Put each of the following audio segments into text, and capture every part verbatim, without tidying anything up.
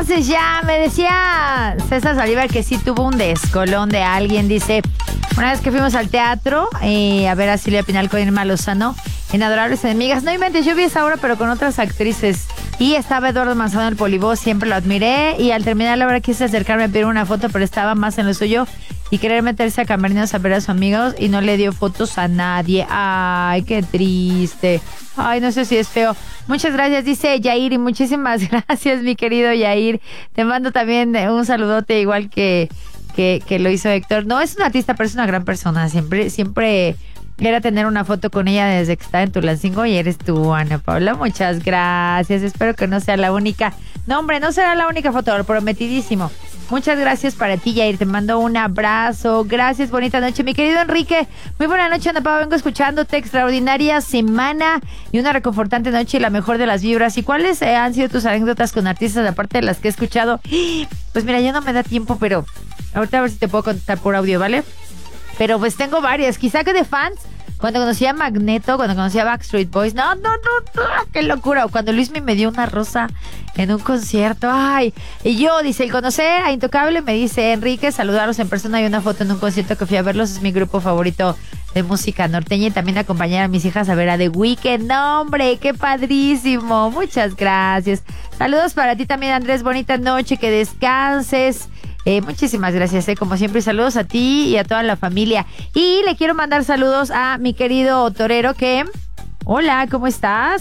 entonces ya me decía César Salivar que sí tuvo un descolón de alguien. Dice, una vez que fuimos al teatro eh, a ver a Silvia Pinal con Irma Lozano en Adorables Enemigas. No inventes, yo vi esa obra pero con otras actrices. Y estaba Eduardo Manzano en el Polibó, siempre lo admiré. Y al terminar la obra quise acercarme a pedir una foto, pero estaba más en lo suyo y querer meterse a camerinos a ver a sus amigos y no le dio fotos a nadie. Ay, qué triste. Ay, no sé si es feo. Muchas gracias, dice Yair, y muchísimas gracias, mi querido Yair. Te mando también un saludote igual que, que, que lo hizo Héctor. No es un artista, pero es una gran persona. Siempre, siempre era tener una foto con ella desde que estaba en Tulancingo y eres tú, Ana Paula. Muchas gracias. Espero que no sea la única. No, hombre, no será la única foto, prometidísimo. Muchas gracias para ti, Yair. Te mando un abrazo. Gracias, bonita noche. Mi querido Enrique, muy buena noche, Ana Paula. Vengo escuchándote. Extraordinaria semana y una reconfortante noche y la mejor de las vibras. ¿Y cuáles eh, han sido tus anécdotas con artistas, aparte de las que he escuchado? Pues mira, ya no me da tiempo, pero ahorita a ver si te puedo contar por audio, ¿vale? Pero pues tengo varias. Quizá que de fans, cuando conocí a Magneto, cuando conocí a Backstreet Boys. No, no, no, no, qué locura. O cuando Luismi me dio una rosa en un concierto. Ay, y yo, dice, el conocer a Intocable, me dice Enrique, saludarlos en persona y una foto en un concierto que fui a verlos. Es mi grupo favorito de música norteña y también acompañar a mis hijas a ver a The Weeknd. No, hombre, qué padrísimo. Muchas gracias. Saludos para ti también, Andrés. Bonita noche, que descanses. Eh, muchísimas gracias, eh, como siempre, saludos a ti y a toda la familia. Y le quiero mandar saludos a mi querido torero que... Hola, ¿cómo estás?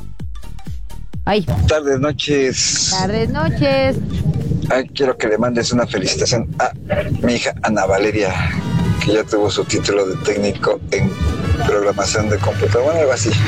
Ay. Tardes, noches. Tardes, noches. Ay, quiero que le mandes una felicitación a mi hija Ana Valeria, que ya tuvo su título de técnico en programación de computadora, bueno, algo así.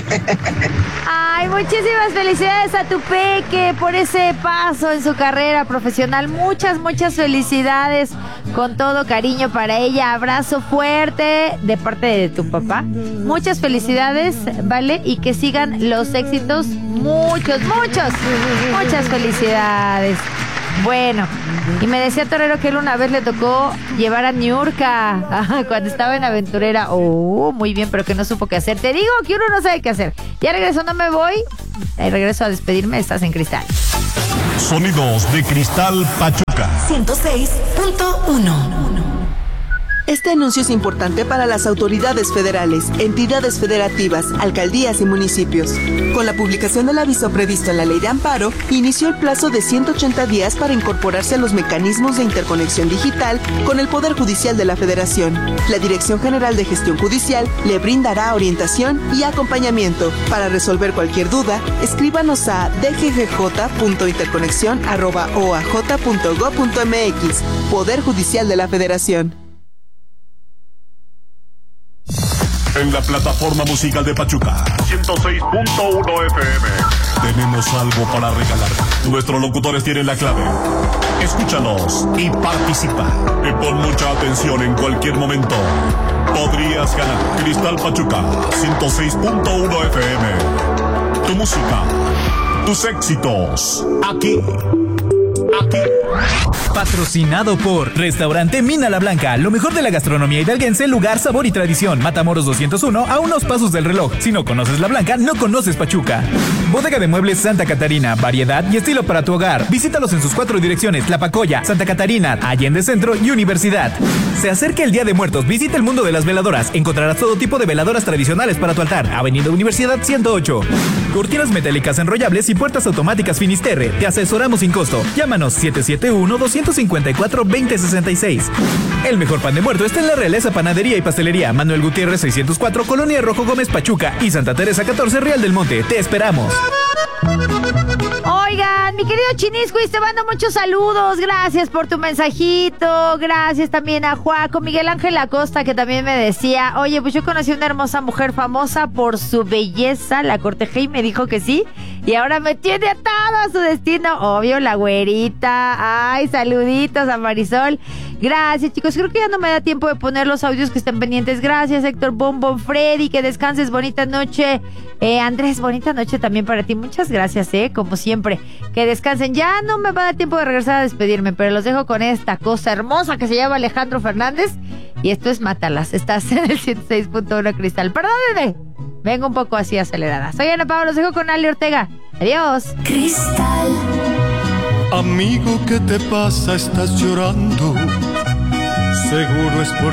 Ay, muchísimas felicidades a tu peque por ese paso en su carrera profesional. Muchas, muchas felicidades, con todo cariño para ella. Abrazo fuerte de parte de tu papá. Muchas felicidades, ¿vale? Y que sigan los éxitos. Muchos, muchos, muchas felicidades. Bueno, y me decía Torero que él una vez le tocó llevar a Niurka cuando estaba en Aventurera. Oh, muy bien, pero que no supo qué hacer. Te digo que uno no sabe qué hacer. Ya regreso, no me voy. Ahí regreso a despedirme. Estás en Cristal. Sonidos de Cristal Pachuca. ciento seis punto uno. Este anuncio es importante para las autoridades federales, entidades federativas, alcaldías y municipios. Con la publicación del aviso previsto en la Ley de Amparo, inició el plazo de ciento ochenta días para incorporarse a los mecanismos de interconexión digital con el Poder Judicial de la Federación. La Dirección General de Gestión Judicial le brindará orientación y acompañamiento. Para resolver cualquier duda, escríbanos a d g g j punto interconexión arroba o a j punto gob punto m x. Poder Judicial de la Federación. En la plataforma musical de Pachuca, ciento seis punto uno F M. Tenemos algo para regalar. Nuestros locutores tienen la clave. Escúchanos y participa. Y pon mucha atención en cualquier momento. Podrías ganar Cristal Pachuca, ciento seis punto uno F M. Tu música, tus éxitos, aquí. Aquí. Patrocinado por Restaurante Mina La Blanca, lo mejor de la gastronomía hidalguense, lugar, sabor y tradición. Matamoros doscientos uno, a unos pasos del reloj. Si no conoces La Blanca, no conoces Pachuca. Bodega de Muebles Santa Catarina, variedad y estilo para tu hogar. Visítalos en sus cuatro direcciones: Tlapacoya, Santa Catarina, Allende Centro y Universidad. Se acerca el Día de Muertos, visita el mundo de las veladoras. Encontrarás todo tipo de veladoras tradicionales para tu altar. Avenida Universidad ciento ocho. Cortinas metálicas enrollables y puertas automáticas Finisterre. Te asesoramos sin costo. Llámanos siete siete uno, dos cinco cuatro, dos cero seis seis. El mejor pan de muerto está en la Realeza Panadería y Pastelería. Manuel Gutiérrez seiscientos cuatro, Colonia Rojo Gómez Pachuca y Santa Teresa catorce, Real del Monte. Te esperamos. Oigan, mi querido Chinisquis, te mando muchos saludos. Gracias por tu mensajito. Gracias también a Juaco. Miguel Ángel Acosta, que también me decía: oye, pues yo conocí a una hermosa mujer famosa por su belleza. La cortejé y me dijo que sí. Y ahora me tiene atado a su destino. Obvio, la güerita. Ay, saluditos a Marisol. Gracias, chicos. Creo que ya no me da tiempo de poner los audios que estén pendientes. Gracias, Héctor Bombón, Freddy. Que descanses. Bonita noche. Eh, Andrés, bonita noche también para ti. Muchas gracias, eh. Como siempre. Que descansen. Ya no me va a dar tiempo de regresar a despedirme, pero los dejo con esta cosa hermosa que se llama Alejandro Fernández. Y esto es Mátalas. Estás en el ciento seis punto uno Cristal. Perdónenme. Vengo un poco así acelerada. Soy Ana Paula. Los dejo con Ale Ortega. Adiós. Cristal. Amigo, ¿qué te pasa? Estás llorando. Seguro es por